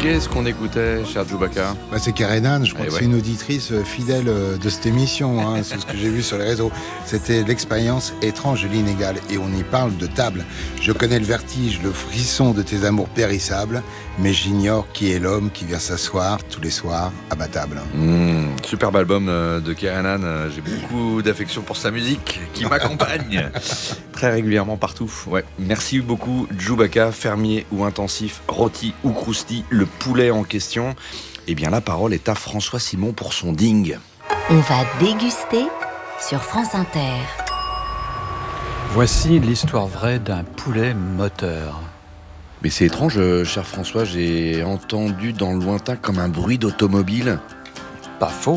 Qu'est-ce qu'on écoutait, cher Chewbacca ? C'est Karenan, je crois que ouais. c'est une auditrice fidèle de cette émission, hein, c'est ce que j'ai vu sur les réseaux. C'était l'expérience étrange de l'inégal, et on y parle de table. Je connais le vertige, le frisson de tes amours périssables, mais j'ignore qui est l'homme qui vient s'asseoir tous les soirs à ma table. Superbe album de Karenan, j'ai beaucoup d'affection pour sa musique qui m'accompagne très régulièrement partout. Ouais. Merci beaucoup Chewbacca, fermier ou intensif, rôti ou crousti, le poulet en question. Eh bien la parole est à François Simon pour son ding. On va déguster sur France Inter. Voici l'histoire vraie d'un poulet moteur. Mais c'est étrange, cher François, j'ai entendu dans le lointain comme un bruit d'automobile. Pas faux.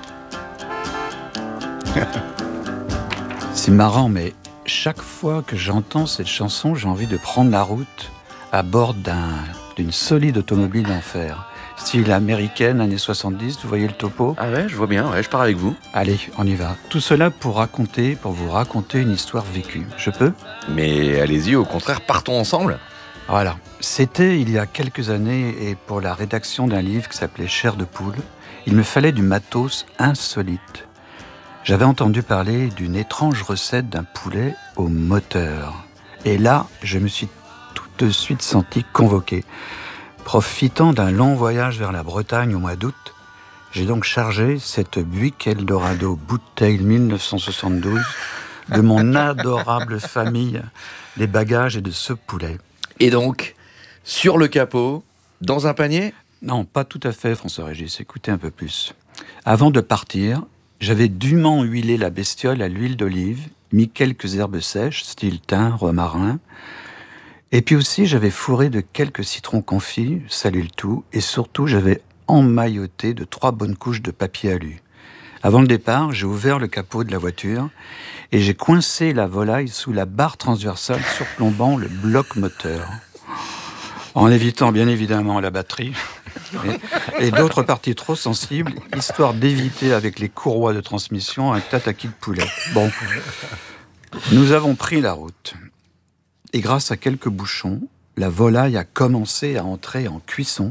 C'est marrant, mais chaque fois que j'entends cette chanson, j'ai envie de prendre la route à bord d'une solide automobile en fer. Style américaine, années 70, vous voyez le topo ? Ah ouais, je vois bien, ouais, je pars avec vous. Allez, on y va. Tout cela pour vous raconter une histoire vécue. Je peux ? Mais allez-y, au contraire, partons ensemble. Voilà. C'était il y a quelques années, et pour la rédaction d'un livre qui s'appelait Chair de poule, il me fallait du matos insolite. J'avais entendu parler d'une étrange recette d'un poulet au moteur. Et là, je me suis tout de suite senti convoqué. Profitant d'un long voyage vers la Bretagne au mois d'août, j'ai donc chargé cette Buick Eldorado Bouteille 1972 de mon adorable famille, des bagages et de ce poulet. Et donc, sur le capot, dans un panier ? Non, pas tout à fait, François-Régis. Écoutez un peu plus. Avant de partir, j'avais dûment huilé la bestiole à l'huile d'olive, mis quelques herbes sèches, style thym, romarin. Et puis aussi, j'avais fourré de quelques citrons confits, salé le tout, et surtout, j'avais emmailloté de 3 bonnes couches de papier alu. Avant le départ, j'ai ouvert le capot de la voiture et j'ai coincé la volaille sous la barre transversale surplombant le bloc moteur, en évitant bien évidemment la batterie et d'autres parties trop sensibles, histoire d'éviter avec les courroies de transmission un tataki de poulet. Bon, nous avons pris la route. Et grâce à quelques bouchons, la volaille a commencé à entrer en cuisson.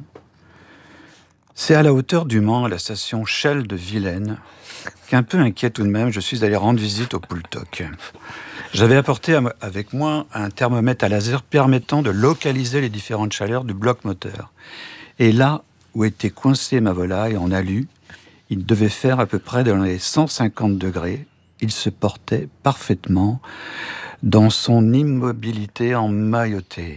C'est à la hauteur du Mans, à la station Shell de Vilaine, qu'un peu inquiet tout de même, je suis allé rendre visite au Poultoc. J'avais apporté avec moi un thermomètre à laser permettant de localiser les différentes chaleurs du bloc moteur. Et là où était coincée ma volaille en alu, il devait faire à peu près dans les 150 degrés. Il se portait parfaitement dans son immobilité emmaillotée.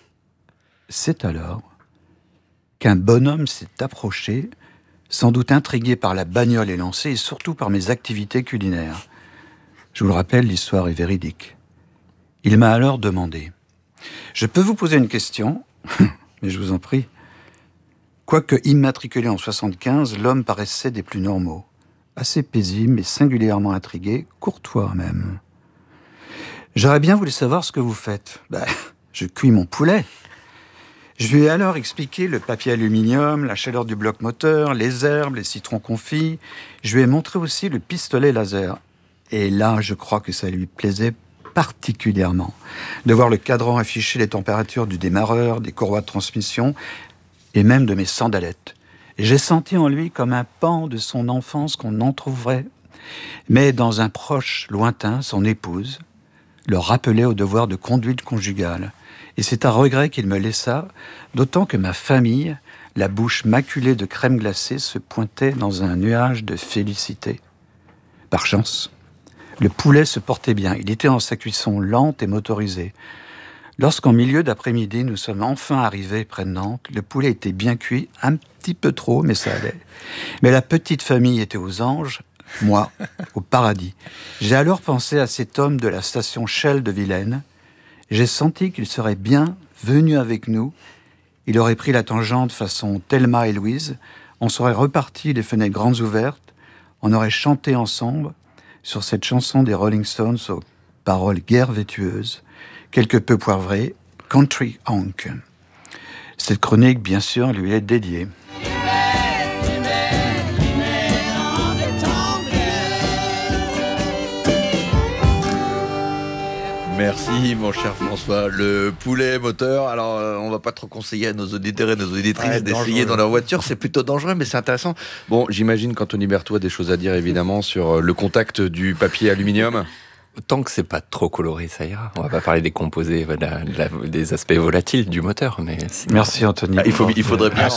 C'est alors qu'un bonhomme s'est approché, sans doute intrigué par la bagnole élancée et surtout par mes activités culinaires. Je vous le rappelle, l'histoire est véridique. Il m'a alors demandé « Je peux vous poser une question ?» Mais je vous en prie. Quoique immatriculé en 75, l'homme paraissait des plus normaux, assez paisible mais singulièrement intrigué, courtois même. J'aurais bien voulu savoir ce que vous faites. Je cuis mon poulet. Je lui ai alors expliqué le papier aluminium, la chaleur du bloc moteur, les herbes, les citrons confits. Je lui ai montré aussi le pistolet laser. Et là, je crois que ça lui plaisait particulièrement de voir le cadran afficher les températures du démarreur, des courroies de transmission et même de mes sandalettes. Et j'ai senti en lui comme un pan de son enfance qu'on en trouverait. Mais dans un proche lointain, son épouse le rappelait au devoir de conduite conjugale. Et c'est à regret qu'il me laissa, d'autant que ma famille, la bouche maculée de crème glacée, se pointait dans un nuage de félicité. Par chance, le poulet se portait bien. Il était en sa cuisson lente et motorisée. Lorsqu'en milieu d'après-midi, nous sommes enfin arrivés près de Nantes, le poulet était bien cuit, un petit peu trop, mais ça allait. Mais la petite famille était aux anges, moi, au paradis. J'ai alors pensé à cet homme de la station Shell de Vilaine. J'ai senti qu'il serait bien venu avec nous. Il aurait pris la tangente façon Thelma et Louise. On serait repartis les fenêtres grandes ouvertes. On aurait chanté ensemble sur cette chanson des Rolling Stones aux paroles guère vétueuses, quelque peu poivrées, Country Honk. Cette chronique, bien sûr, lui est dédiée. Merci mon cher François. Le poulet moteur, alors on va pas trop conseiller à nos auditeurs et nos auditrices d'essayer dans leur voiture, c'est plutôt dangereux mais c'est intéressant. Bon, j'imagine qu'Anthony Berthoud a des choses à dire évidemment sur le contact du papier aluminium. Tant que c'est pas trop coloré, ça ira. On va pas parler des composés, des aspects volatiles du moteur, mais... Merci Anthony. Il faudrait bien...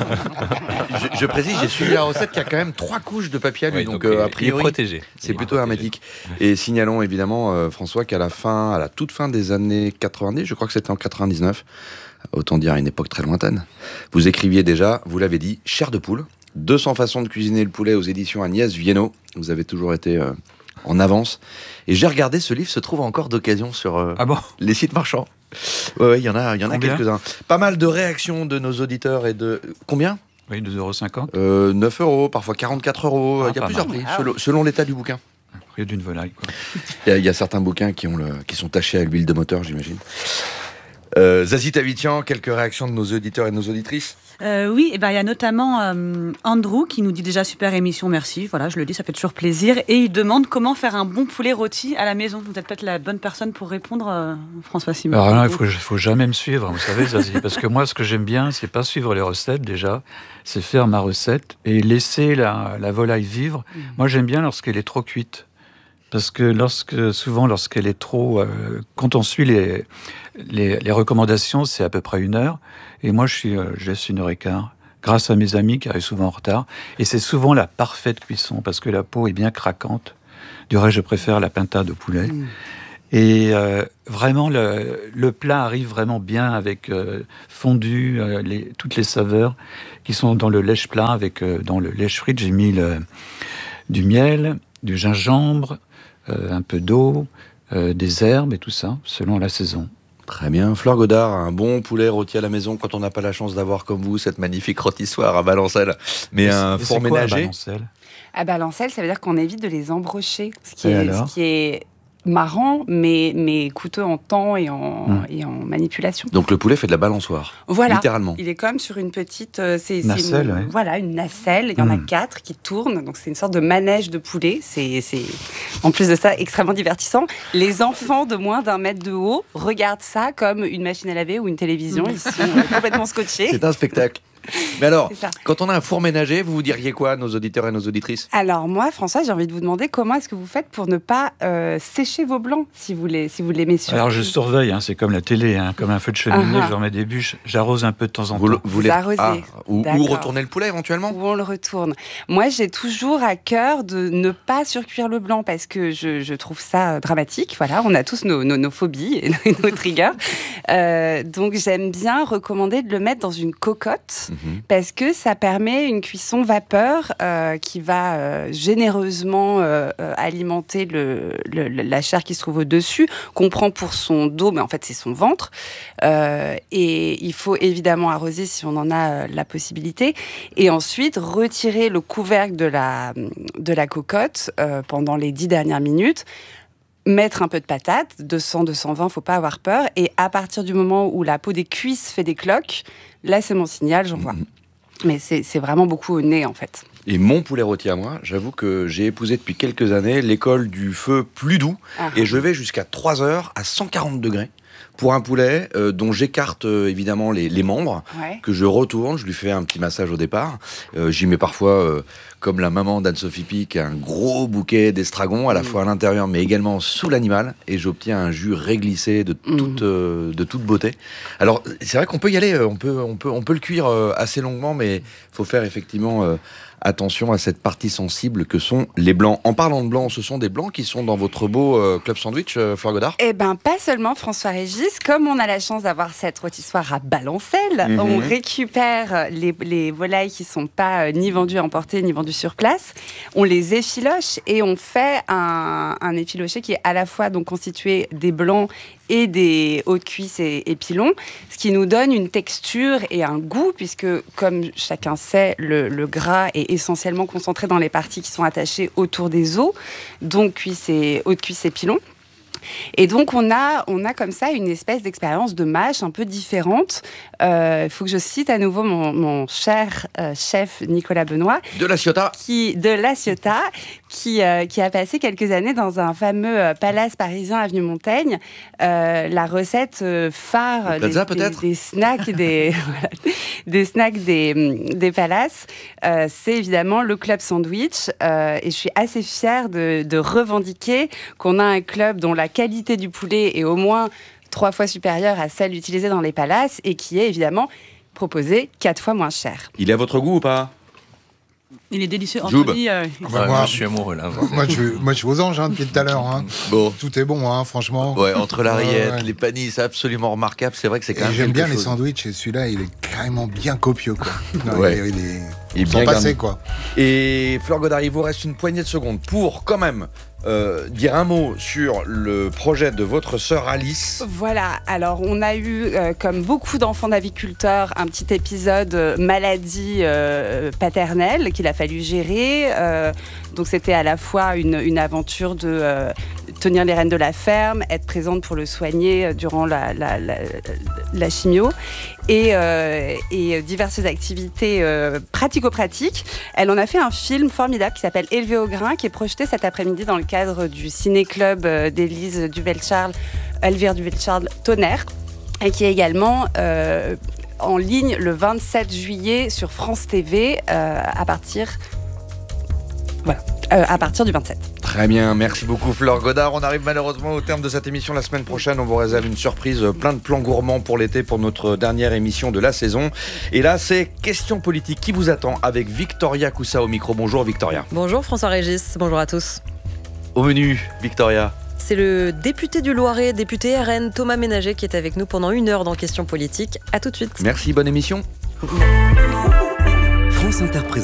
je précise, j'ai suivi la recette qui a quand même 3 couches de papier alu, donc a priori, protégé. C'est plutôt hermétique. Et signalons évidemment, François, qu'à la toute fin des années 90, je crois que c'était en 99, autant dire à une époque très lointaine, vous écriviez déjà, vous l'avez dit, Chair de poule, 200 façons de cuisiner le poulet aux éditions Agnès Viennot. Vous avez toujours été... en avance. Et j'ai regardé, ce livre se trouve encore d'occasion sur les sites marchands. Ouais, il y en a quelques-uns. Pas mal de réactions de nos auditeurs et de... Combien ? Oui, 2,50 €. 9 €, parfois 44 €. Il y a plusieurs prix, selon l'état du bouquin. Prix d'une volaille, quoi. Il y a certains bouquins qui sont tachés à l'huile de moteur, j'imagine. Zazie Tavitian, quelques réactions de nos auditeurs et de nos auditrices. Oui, il y a notamment Andrew qui nous dit déjà super émission, merci. Voilà, je le dis, ça fait toujours plaisir. Et il demande comment faire un bon poulet rôti à la maison. Vous êtes peut-être la bonne personne pour répondre, François Simon. Alors là, il faut jamais me suivre, vous savez, Zazie, parce que moi, ce que j'aime bien, c'est pas suivre les recettes déjà, c'est faire ma recette et laisser la volaille vivre. Moi, j'aime bien lorsqu'elle est trop cuite. Parce que souvent, lorsqu'elle est trop... quand on suit les recommandations, c'est à peu près 1 heure. Et moi, je laisse 1h15, grâce à mes amis qui arrivent souvent en retard. Et c'est souvent la parfaite cuisson, parce que la peau est bien craquante. Du reste, je préfère la pinta de poulet. Et vraiment, le plat arrive vraiment bien avec fondu, toutes les saveurs qui sont dans le lèche-plat. Dans le lèche-frite, j'ai mis du miel, du gingembre, un peu d'eau, des herbes et tout ça, selon la saison. Très bien. Fleur Godard, un bon poulet rôti à la maison quand on n'a pas la chance d'avoir comme vous cette magnifique rôtissoire à Balancelle. Mais un four ménager. À Balancelle, ça veut dire qu'on évite de les embrocher, ce qui est marrant, mais coûteux en temps et en manipulation. Donc le poulet fait de la balançoire, voilà, littéralement. Il est comme sur une petite... nacelle, Voilà, une nacelle. Il y en a 4 qui tournent, donc c'est une sorte de manège de poulet. C'est en plus de ça, extrêmement divertissant. Les enfants de moins d'1 mètre de haut regardent ça comme une machine à laver ou une télévision. Ils sont complètement scotchés. C'est un spectacle. Mais alors, quand on a un four ménager, vous diriez quoi, nos auditeurs et nos auditrices ? Alors moi, François, j'ai envie de vous demander comment est-ce que vous faites pour ne pas sécher vos blancs, si vous les mettez. Alors je surveille, c'est comme la télé, comme un feu de cheminée, je remets des bûches, j'arrose un peu de temps en temps. Vous arrosez. Ou retournez le poulet éventuellement ? Ou on le retourne. Moi, j'ai toujours à cœur de ne pas surcuire le blanc parce que je trouve ça dramatique. Voilà, on a tous nos phobies et nos triggers. Donc j'aime bien recommander de le mettre dans une cocotte. Parce que ça permet une cuisson vapeur qui va généreusement alimenter la chair qui se trouve au-dessus, qu'on prend pour son dos, mais en fait c'est son ventre. Et il faut évidemment arroser si on en a la possibilité. Et ensuite, retirer le couvercle de la cocotte pendant les 10 dernières minutes. Mettre un peu de patate, 200, 220, faut pas avoir peur. Et à partir du moment où la peau des cuisses fait des cloques, là c'est mon signal, j'en vois. Mais c'est vraiment beaucoup au nez en fait. Et mon poulet rôti à moi, j'avoue que j'ai épousé depuis quelques années l'école du feu plus doux. Et je vais jusqu'à 3 heures à 140 degrés. Pour un poulet dont j'écarte évidemment les membres, que je retourne, je lui fais un petit massage au départ. J'y mets parfois, comme la maman d'Anne-Sophie Pic, un gros bouquet d'estragon, à la fois à l'intérieur mais également sous l'animal. Et j'obtiens un jus réglissé de toute beauté. Alors c'est vrai qu'on peut y aller, on peut le cuire assez longuement, mais il faut faire effectivement... attention à cette partie sensible que sont les blancs. En parlant de blancs, ce sont des blancs qui sont dans votre beau club sandwich, Fleur Godard ? Eh bien, pas seulement, François-Régis. Comme on a la chance d'avoir cette rôtissoire à Balancelle, on récupère les volailles qui ne sont pas ni vendues à emporter, ni vendues sur place. On les effiloche et on fait un effiloché qui est à la fois donc, constitué des blancs et des hautes cuisses et pilons, ce qui nous donne une texture et un goût, puisque, comme chacun sait, le gras est essentiellement concentré dans les parties qui sont attachées autour des os, donc hautes cuisses et pilons. Et donc, on a comme ça une espèce d'expérience de mâche un peu différente. Il faut que je cite à nouveau mon cher chef Nicolas Benoît. De La Ciotat. Qui a passé quelques années dans un fameux palace parisien avenue Montaigne. La recette phare Plaza, peut-être des snacks des snacks des palaces, c'est évidemment le club sandwich. Et je suis assez fière de revendiquer qu'on a un club dont la qualité du poulet est au moins 3 fois supérieure à celle utilisée dans les palaces et qui est évidemment proposé 4 fois moins cher. Il est à votre goût ou pas ? Il est délicieux. Joub. Anthony, Moi, je suis amoureux là. Moi, je suis aux anges depuis tout à l'heure. Hein. Bon. Tout est bon, hein, franchement. Ouais, entre la rillette, Ouais. les panis, c'est absolument remarquable. C'est vrai que c'est quand Et même j'aime bien quelque les chose. sandwichs et celui-là, il est carrément bien copieux, quoi. Non, Ouais. il est bien passé, garni. quoi. Et Fleur Godard, il vous reste une poignée de secondes pour quand même dire un mot sur le projet de votre sœur Alice. Voilà, alors on a eu, comme beaucoup d'enfants d'aviculteurs, un petit épisode maladie paternelle qu'il a fallu gérer. Donc c'était à la fois une aventure de tenir les rênes de la ferme, être présente pour le soigner durant la chimio et diverses activités pratico-pratiques. Elle en a fait un film formidable qui s'appelle Élevé au grain, qui est projeté cet après-midi dans le cadre du ciné-club d'Élise Elvire Duvel-Charles Tonnerre, et qui est également en ligne le 27 juillet sur France TV à partir du 27. Très bien, merci beaucoup Fleur Godard. On arrive malheureusement au terme de cette émission. La semaine prochaine, on vous réserve une surprise, plein de plans gourmands pour l'été, pour notre dernière émission de la saison. Et là, c'est Question politique qui vous attend avec Victoria Coussa au micro. Bonjour Victoria. Bonjour François-Régis, bonjour à tous. Au menu, Victoria. C'est le député du Loiret, député RN Thomas Ménager qui est avec nous pendant 1 heure dans Question politique. À tout de suite. Merci, bonne émission. France Inter